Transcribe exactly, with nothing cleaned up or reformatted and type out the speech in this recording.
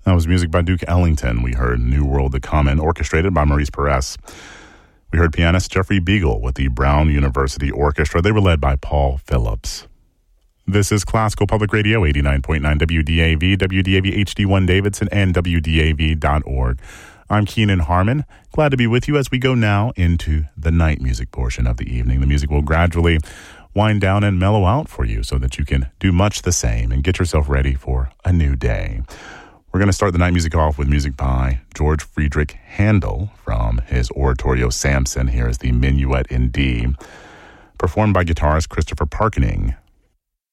That was music by Duke Ellington. We heard New World to Come In, orchestrated by Maurice Perez. We heard pianist Jeffrey Beagle with the Brown University Orchestra. They were led by Paul Phillips. This is Classical Public Radio, eighty-nine point nine W D A V, W D A V H D one Davidson, and W D A V dot org. I'm Keenan Harmon. Glad to be with you as we go now into the night music portion of the evening. The music will gradually wind down and mellow out for you so that you can do much the same and get yourself ready for a new day. We're going to start the night music off with music by George Friedrich Handel from his oratorio Samson. Here is the Minuet in D, performed by guitarist Christopher Parkening